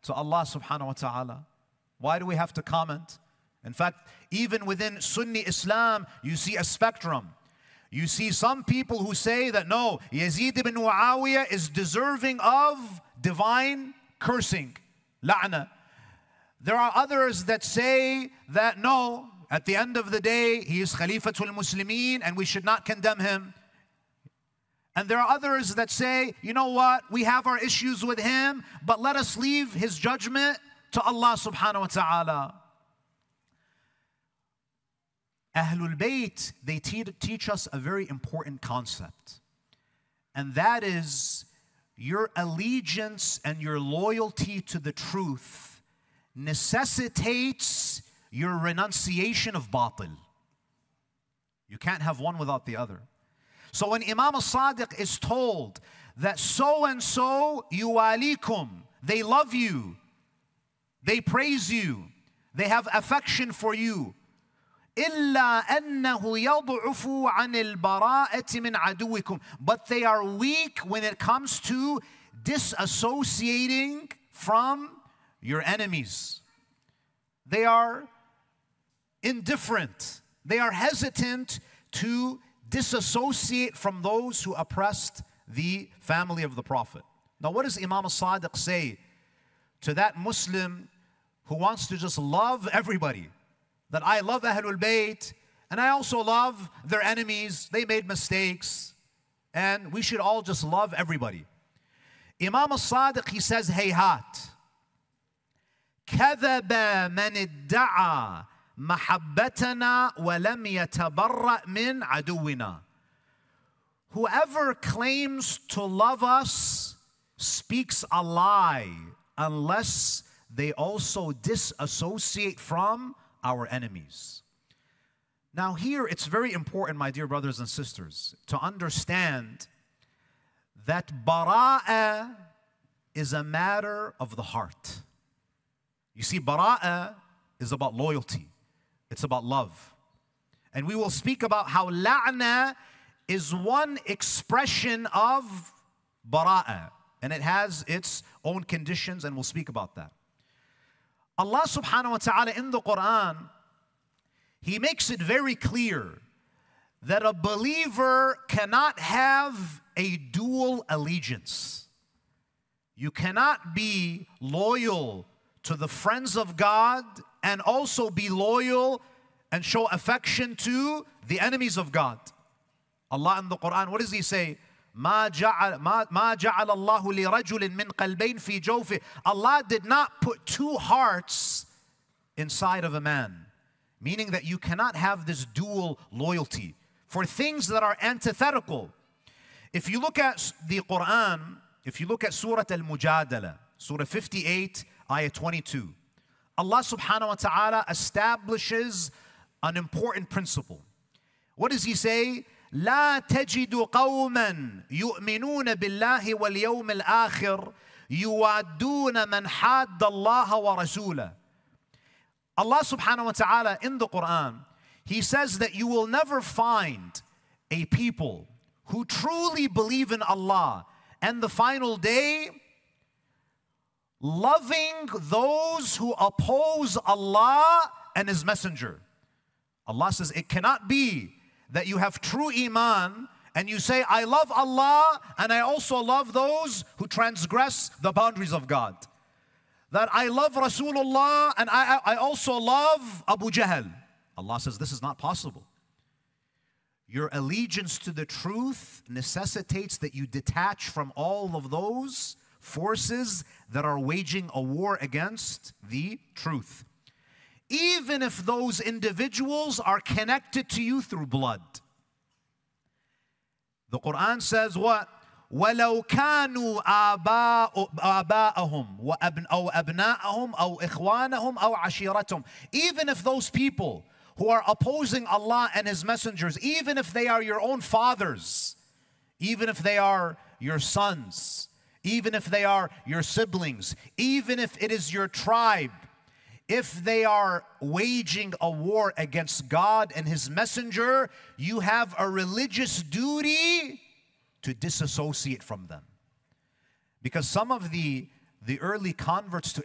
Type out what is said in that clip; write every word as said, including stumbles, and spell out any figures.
to Allah subhanahu wa ta'ala? Why do we have to comment? In fact, even within Sunni Islam, you see a spectrum. You see some people who say that no, Yazid ibn Muawiyah is deserving of divine cursing, la'na. There are others that say that no, at the end of the day, he is Khalifatul Muslimin and we should not condemn him. And there are others that say, you know what, we have our issues with him, but let us leave his judgment to Allah subhanahu wa ta'ala. Ahlul Bayt, they te teach us a very important concept. And that is your allegiance and your loyalty to the truth necessitates your renunciation of batil. You can't have one without the other. So when Imam al-Sadiq is told that so-and-so yuwalikum, they love you, they praise you, they have affection for you, إِلَّا أَنَّهُ يَضْعُفُ عَنِ الْبَرَاءَةِ مِنْ عَدُوِّكُمْ. But they are weak when it comes to disassociating from your enemies. They are indifferent. They are hesitant to disassociate from those who oppressed the family of the Prophet. Now what does Imam al-Sadiq say to that Muslim who wants to just love everybody? That I love Ahlul Bayt and I also love their enemies. They made mistakes and we should all just love everybody. Imam al-Sadiq, he says, Hayhat. كذب من ادعى محبتنا ولم يتبرأ من عدونا. Whoever claims to love us speaks a lie unless they also disassociate from our enemies. Now here it's very important, my dear brothers and sisters, to understand that bara'ah is a matter of the heart. You see, bara'ah is about loyalty. It's about love. And we will speak about how la'na is one expression of bara'ah. And it has its own conditions, and we'll speak about that. Allah subhanahu wa ta'ala in the Quran, He makes it very clear that a believer cannot have a dual allegiance. You cannot be loyal to the friends of God and also be loyal and show affection to the enemies of God. Allah in the Quran, what does He say? ما جعل ما ما جعل الله لرجل من قلبين في جوفه. Allah did not put two hearts inside of a man, meaning that you cannot have this dual loyalty for things that are antithetical. If you look at the Quran, if you look at Surah Al-Mujadala, Surah fifty-eight, Ayah twenty-two, Allah subhanahu wa ta'ala establishes an important principle. What does He say? لا تجد قوما يؤمنون بالله واليوم الآخر يوادون من حاد الله ورسوله. Allah subhanahu wa ta'ala in the Quran, He says that you will never find a people who truly believe in Allah and the final day loving those who oppose Allah and His Messenger. Allah says it cannot be that you have true iman and you say, I love Allah and I also love those who transgress the boundaries of God. That I love Rasulullah and I, I also love Abu Jahl. Allah says this is not possible. Your allegiance to the truth necessitates that you detach from all of those forces that are waging a war against the truth, even if those individuals are connected to you through blood. The Quran says what? وَلَوْ كَانُوا آبَاءَهُمْ أَوْ أَبْنَاءَهُمْ أَوْ إِخْوَانَهُمْ أَوْ عَشِيرَتُهُمْ. Even if those people who are opposing Allah and His messengers, even if they are your own fathers, even if they are your sons, even if they are your siblings, even if it is your tribe, if they are waging a war against God and His messenger, you have a religious duty to disassociate from them. Because some of the, the early converts to